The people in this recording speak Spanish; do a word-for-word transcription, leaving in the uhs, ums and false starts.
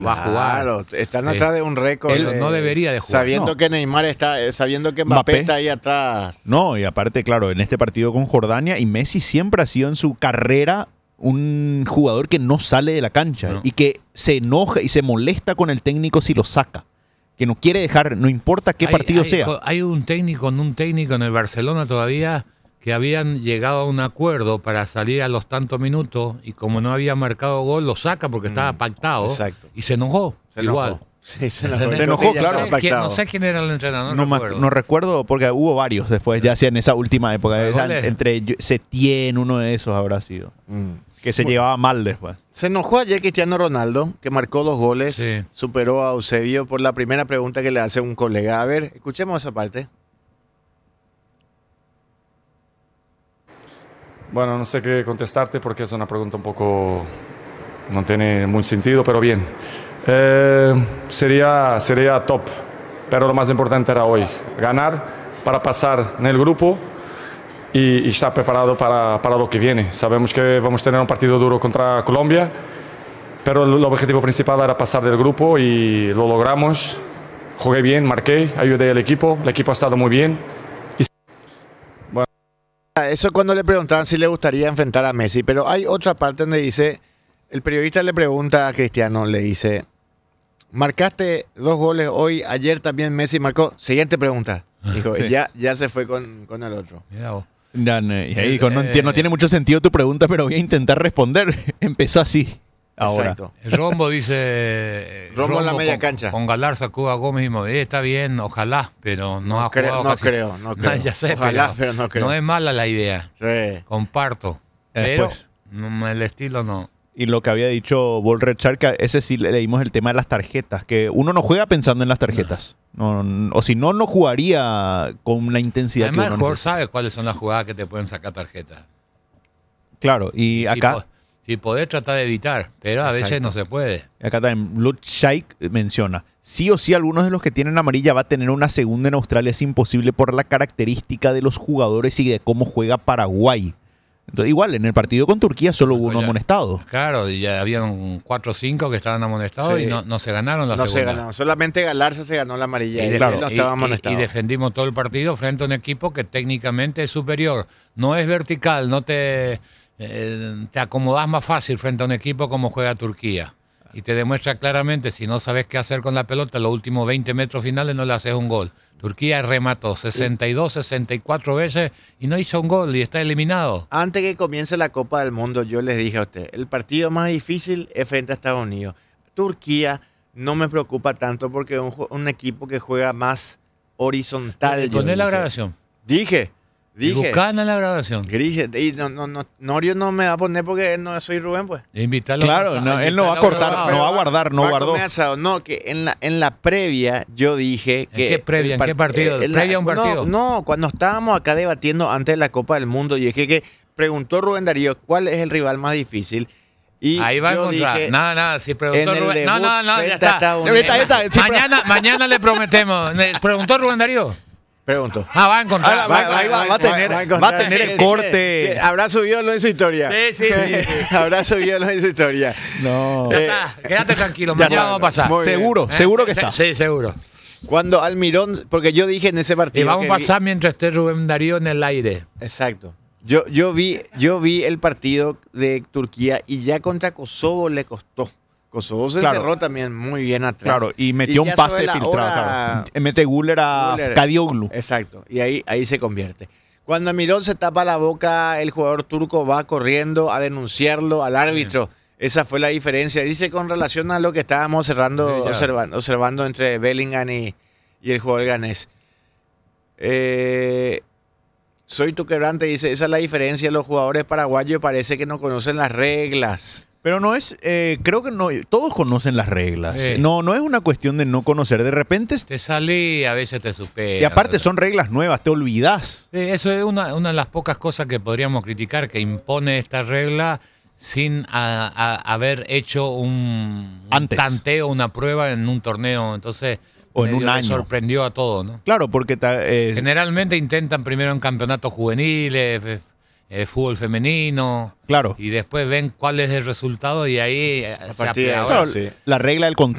va a jugar. Claro, están atrás de un récord. Él eh, no debería de jugar. Sabiendo No. que Neymar está, eh, sabiendo que Mbappé, Mbappé. está ahí atrás. No, y aparte, claro, en este partido con Jordania, y Messi siempre ha sido en su carrera un jugador que no sale de la cancha No. y que se enoja y se molesta con el técnico si lo saca. Que no quiere dejar, no importa qué Hay- partido hay, sea. Hay un técnico, un técnico en el Barcelona todavía que habían llegado a un acuerdo para salir a los tantos minutos y como no había marcado gol, lo saca porque estaba pactado exacto. y se enojó. Se igual. enojó. Sí, se enojó. Se enojó, Cotilla claro. estaba No sé, quién, pactado. no sé quién era el entrenador, No, no, me- recuerdo. no recuerdo porque hubo varios después, ya sea en esa última época. Pero Esa- goles. entre yo- Setién, uno de esos habrá sido. Mm. Que se llevaba mal después. Se enojó ayer Cristiano Ronaldo, que marcó dos goles, Sí. superó a Eusebio por la primera pregunta que le hace un colega. A ver, escuchemos esa parte. Bueno, no sé qué contestarte porque es una pregunta un poco... no tiene mucho sentido, pero bien. Eh, sería, sería top, pero lo más importante era hoy, ganar para pasar en el grupo y, y estar preparado para, para lo que viene. Sabemos que vamos a tener un partido duro contra Colombia, pero el, el objetivo principal era pasar del grupo y lo logramos. Jugué bien, marqué, ayudé al equipo, el equipo ha estado muy bien. Eso cuando le preguntaban si le gustaría enfrentar a Messi, pero hay otra parte donde dice, el periodista le pregunta a Cristiano, le dice, marcaste dos goles hoy, ayer también Messi marcó. Siguiente pregunta. Dijo, Sí. y ya, ya se fue con, con el otro. Mirá vos. Ya, no, y ahí dijo, no, Eh, enti- no tiene mucho sentido tu pregunta, pero voy a intentar responder. Empezó así. Ahora. Exacto. El Rombo dice... eh, Rombo en la media con, cancha. Con Galarza, Cuba, Gómez y Movedí está bien, ojalá, pero no, No ha creo, jugado no casi- creo, no creo. ya sé, Ojalá, pero no creo. No es mala la idea, Sí. comparto. Después. Pero no, el estilo no. Y lo que había dicho Volred Char, que a ese sí le leímos el tema de las tarjetas, que uno no juega pensando en las tarjetas. No, no, o si no, no jugaría con la intensidad Además, que el uno jugador necesita. sabe cuáles son las jugadas que te pueden sacar tarjeta. Claro, y Si acá, po- Si podés tratar de evitar, pero a veces Exacto. no se puede. acá también Blood Shaik menciona, sí o sí algunos de los que tienen amarilla va a tener una segunda en Australia, es imposible por la característica de los jugadores y de cómo juega Paraguay. Entonces, igual, en el partido con Turquía solo hubo uno Ya. amonestado. Claro, y ya habían cuatro o cinco que estaban amonestados Sí. y no, no se ganaron la No se segunda. ganó. Solamente Galarza se ganó la amarilla. Y, Y, de- él no y- estaba y- amonestado. y defendimos todo el partido frente a un equipo que técnicamente es superior. No es vertical, no te, eh, te acomodás más fácil frente a un equipo como juega Turquía. Y te demuestra claramente, si no sabes qué hacer con la pelota, los últimos veinte metros finales no le haces un gol. Turquía remató sesenta y dos, sesenta y cuatro veces y no hizo un gol y está eliminado. Antes que comience la Copa del Mundo, yo les dije a usted, el partido más difícil es frente a Estados Unidos. Turquía no me preocupa tanto porque es un, ju- un equipo que juega más horizontal. yo Poné la dije. grabación. Dije, dije. Buscana la grabación. Dije, y no, no, no, Norio no me va a poner porque no soy Rubén, pues. Invitarlo Claro, a- no, a él no va a invitarlo cortar, grabado. no va a guardar, no Va a guardó. comer asado. No, que en la, en la previa yo dije que... qué previa? el ¿En par- qué partido? eh, en la- ¿Previa a un no, partido? No, cuando estábamos acá debatiendo antes de la Copa del Mundo, yo dije que preguntó Rubén Darío cuál es el rival más difícil. Y Ahí va a yo encontrar. dije, Nada, nada. Si preguntó en el Rubén. No, debut no, no, ya frente a está. Estados Unidos. Ahí está, ahí está. Sí, mañana, mañana le prometemos. ¿Me preguntó Rubén Darío? preguntó. Ah, va a encontrar. Ah, va- ahí va- va a tener- va a encontrar. tener el Sí, corte. sí, sí. Habrá subido lo de su historia. Sí, sí, sí. Habrá subido lo de su historia. No. Ya Eh, está, quédate tranquilo. ya Mañana está. vamos a pasar. Muy bien. Seguro, ¿Eh? seguro que Sí, está. Sí, seguro. Cuando Almirón, porque yo dije en ese partido. Y vamos a que vi- pasar mientras esté Rubén Darío en el aire. Exacto. Yo, yo, vi, yo vi el partido de Turquía y ya contra Kosovo le costó. Kosovo se Claro. cerró también muy bien atrás. Claro, y metió ya un pase sobre la filtrado. hora- Claro. Mete Guller a Guller. Kadioglu. Exacto, y ahí, ahí se convierte. Cuando Almirón se tapa la boca, el jugador turco va corriendo a denunciarlo al árbitro. Esa fue la diferencia. Dice con relación a lo que estábamos cerrando, Sí, ya. observando, observando entre Bellingham y, y el jugador ganés. Eh, soy tu quebrante, dice, esa es la diferencia. Los jugadores paraguayos parece que no conocen las reglas. Pero no es, eh, creo que no, todos conocen las reglas. Sí. No, no es una cuestión de no conocer. De repente, Te salí, a veces te supera. y aparte son reglas nuevas, te olvidás. Sí, eso es una, una de las pocas cosas que podríamos criticar, que impone esta regla sin a- a- haber hecho un, un Antes. tanteo, una prueba en un torneo. Entonces, O en medio un le año. sorprendió a todos, ¿no? Claro, porque ta- eh, Generalmente intentan primero en campeonatos juveniles, eh, eh, fútbol femenino. Claro. Y después ven cuál es el resultado y ahí eh, A se partir de aplica. eso, Ahora, Claro, sí. la regla del